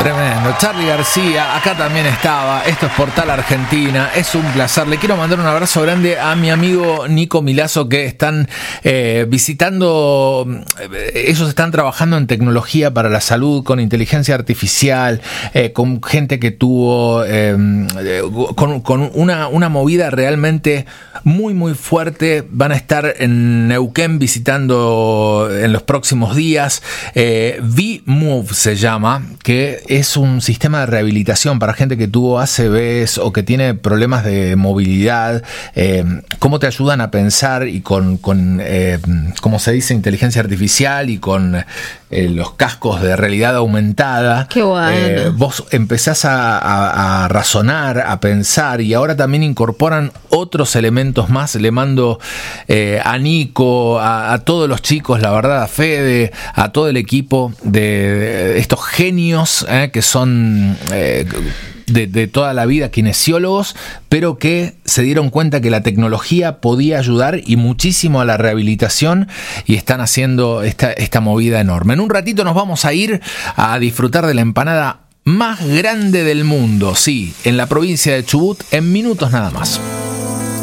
Tremendo. Charly García, acá también estaba. Esto es Portal Argentina. Es un placer. Le quiero mandar un abrazo grande a mi amigo Nico Milazzo, que están visitando. Ellos están trabajando en tecnología para la salud, con inteligencia artificial, con gente que tuvo con una movida realmente muy, muy fuerte. Van a estar en Neuquén visitando en los próximos días. V-Move se llama, que es un sistema de rehabilitación para gente que tuvo ACVs o que tiene problemas de movilidad. Cómo te ayudan a pensar, y con como se dice, inteligencia artificial, y con los cascos de realidad aumentada. Qué bueno. Vos empezás a razonar, a pensar, y ahora también incorporan otros elementos más. Le mando a Nico, a todos los chicos, la verdad, a Fede, a todo el equipo de estos genios que son de toda la vida kinesiólogos, pero que se dieron cuenta que la tecnología podía ayudar y muchísimo a la rehabilitación, y están haciendo esta movida enorme. En un ratito nos vamos a ir a disfrutar de la empanada más grande del mundo, sí, en la provincia de Chubut, en minutos nada más.